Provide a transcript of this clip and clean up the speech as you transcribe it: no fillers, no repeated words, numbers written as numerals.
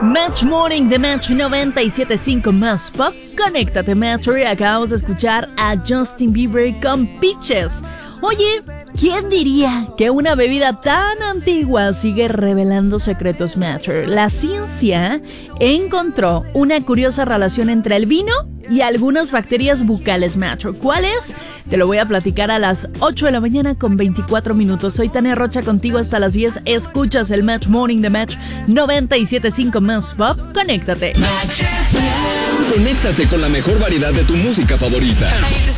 Match Morning de Match 97.5 más pop. Conéctate, Metro, y acabamos de escuchar a Justin Bieber con Peaches. Oye, ¿quién diría que una bebida tan antigua sigue revelando secretos, Metro? La ciencia encontró una curiosa relación entre el vino y algunas bacterias bucales, Metro. ¿Cuál es? Te lo voy a platicar a las 8 de la mañana con 24 minutos. Soy Tania Rocha, contigo hasta las 10. Escuchas el Match Morning de Match 97.5 más pop. Conéctate. Conéctate con la mejor variedad de tu música favorita.